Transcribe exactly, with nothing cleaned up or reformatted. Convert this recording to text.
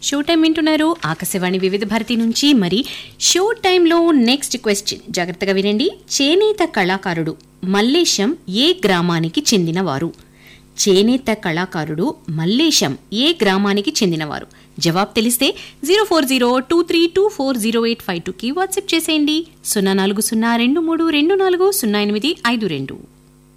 Show time వింటున్నారు ఆకాశవాణి వివిధ భారతి నుంచి. మరి షో టైంలో నెక్స్ట్ క్వశ్చన్ జాగ్రత్తగా వినండి. చేనేత కళాకారుడు మల్లేశం ఏ గ్రామానికి చెందినవారు? చేనేత కళాకారుడు మల్లేశం ఏ గ్రామానికి చెందినవారు? జవాబు తెలిస్తే zero four zero two three two four zero eight five టూకి వాట్సాప్ చేసేయండి. సున్నా నాలుగు సున్నా రెండు మూడు రెండు నాలుగు సున్నా ఎనిమిది ఐదు రెండు.